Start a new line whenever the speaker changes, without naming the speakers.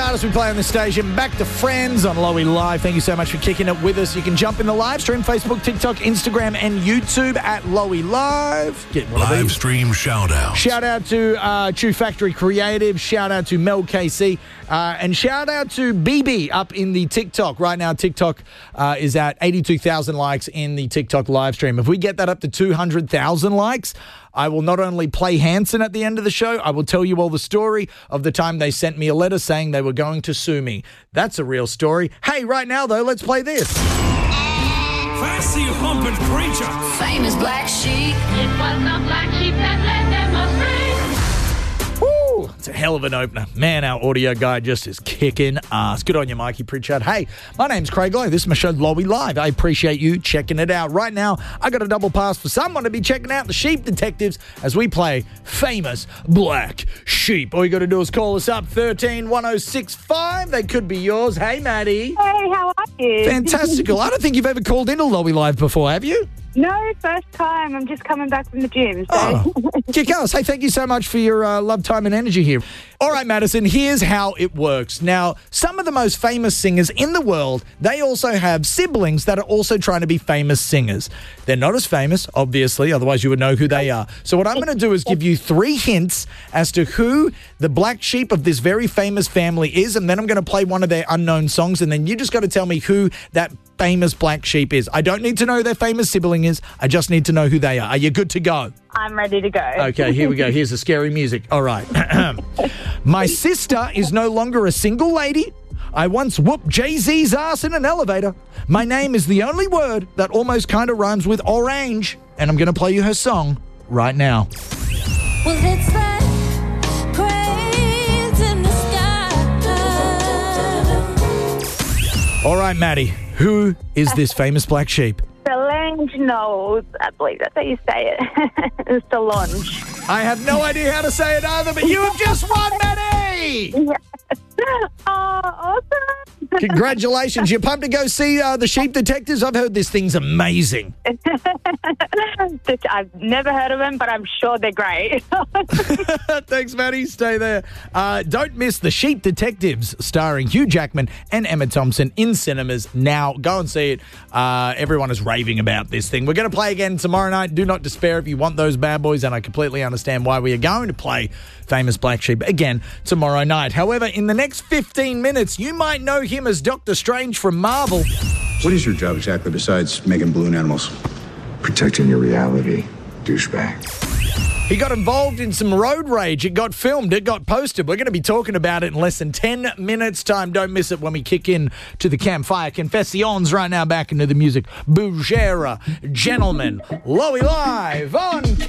artists we play on this station. Back to Friends on Lowy Live. Thank you so much for kicking it with us. You can jump in the live stream, Facebook, TikTok, Instagram, and YouTube at Lowy Live. Get one of these.
Live stream shout out.
Shout out to Chew Factory Creative. Shout out to Mel KC. And shout out to BB up in the TikTok. Right now, TikTok is at 82,000 likes in the TikTok live stream. If we get that up to 200,000 likes, I will not only play Hanson at the end of the show, I will tell you all the story of the time they sent me a letter saying they were going to sue me. That's a real story. Hey, right now, though, let's play this.
Fancy humping creature.
Famous black sheep. It was the black sheep that led them astray.
Woo! It's a hell of an opener. Man, our audio guy just is kicking ass. Good on you, Mikey Pritchard. Hey, my name's Craig Lowe. This is my show, Lowy Live. I appreciate you checking it out. Right now, I got a double pass for someone to be checking out the Sheep Detectives as we play Famous Black Sheep. All you got to do is call us up, 131065. They could be yours. Hey, Maddie.
Hey, how are you?
Fantastical. I don't think you've ever called into Lowy Live before, have you?
No, first time. I'm just coming back from the gym. So.
Oh, kick ass. Hey, thank you so much for your love, time, and energy here. All right, Madison, here's how it works. Now, some of the most famous singers in the world, they also have siblings that are also trying to be famous singers. They're not as famous, obviously, otherwise you would know who they are. So what I'm going to do is give you 3 hints as to who the black sheep of this very famous family is, and then I'm going to play one of their unknown songs, and then you just got to tell me who that famous black sheep is. I don't need to know who their famous sibling is. I just need to know who they are. Are you good to go?
I'm ready to go.
Okay, here we go. Here's the scary music. All right. My sister is no longer a single lady. I once whooped Jay-Z's ass in an elevator. My name is the only word that almost kind of rhymes with orange. And I'm going to play you her song right now.
Well, it's that praise in the sky.
All right, Maddie. Who is this famous black sheep?
Solange Knowles. I believe that's how you say it. Solange.
I have no idea how to say it either, but you have just won, Maddie!
Yes. Oh, awesome.
Congratulations. You're pumped to go see the Sheep Detectives? I've heard this thing's amazing.
I've never heard of them, but I'm sure they're great.
Thanks, Maddie. Stay there. Don't miss The Sheep Detectives, starring Hugh Jackman and Emma Thompson in cinemas now. Go and see it. Everyone is raving about this thing. We're going to play again tomorrow night. Do not despair if you want those bad boys, and I completely understand why we are going to play Famous Black Sheep again tomorrow night. However, in the next 15 minutes, you might know him as Doctor Strange from Marvel.
What is your job exactly besides making balloon animals?
Protecting your reality, douchebag.
He got involved in some road rage. It got filmed. It got posted. We're going to be talking about it in less than 10 minutes' time. Don't miss it when we kick in to the campfire confessions right now. Back into the music. Bougera, gentlemen, Lowy Live on